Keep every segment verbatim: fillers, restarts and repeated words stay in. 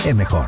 es mejor.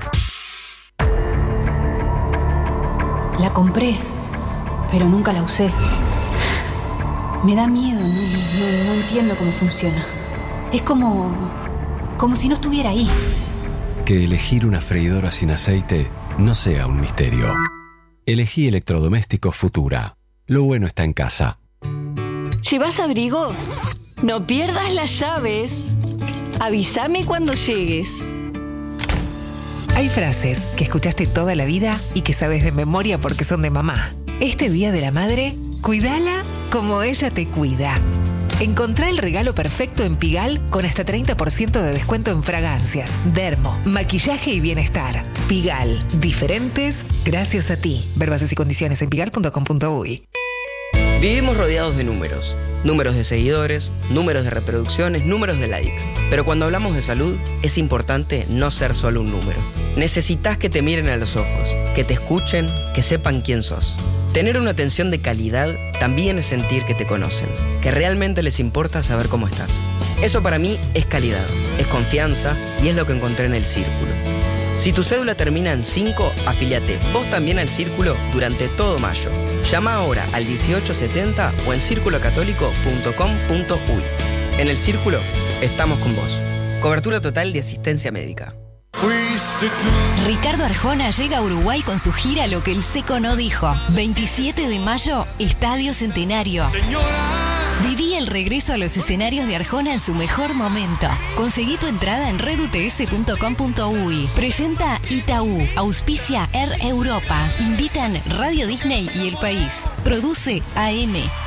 La compré, pero nunca la usé. Me da miedo, no, no, no entiendo cómo funciona. Es como... como si no estuviera ahí. Que elegir una freidora sin aceite no sea un misterio. Elegí electrodomésticos Futura. Lo bueno está en casa. ¿Llevas abrigo? No pierdas las llaves. Avísame cuando llegues. Hay frases que escuchaste toda la vida y que sabes de memoria porque son de mamá. Este Día de la Madre, cuídala como ella te cuida. Encontrá el regalo perfecto en Pigal con hasta treinta por ciento de descuento en fragancias, dermo, maquillaje y bienestar. Pigal, diferentes gracias a ti. Ver bases y condiciones en pigal punto com punto uy. Vivimos rodeados de números. Números de seguidores, números de reproducciones, números de likes. Pero cuando hablamos de salud, es importante no ser solo un número. Necesitas que te miren a los ojos, que te escuchen, que sepan quién sos. Tener una atención de calidad también es sentir que te conocen, que realmente les importa saber cómo estás. Eso para mí es calidad, es confianza y es lo que encontré en el Círculo. Si tu cédula termina en cinco, afíliate vos también al Círculo durante todo mayo. Llama ahora al dieciocho setenta o en círculo católico punto com punto uy. En el Círculo estamos con vos. Cobertura total de asistencia médica. Ricardo Arjona llega a Uruguay con su gira Lo que el Seco no dijo. veintisiete de mayo, Estadio Centenario. Viví el regreso a los escenarios de Arjona en su mejor momento. Conseguí tu entrada en red u t s punto com punto uy. Presenta Itaú. Auspicia Air Europa. Invitan Radio Disney y El País. Produce A M.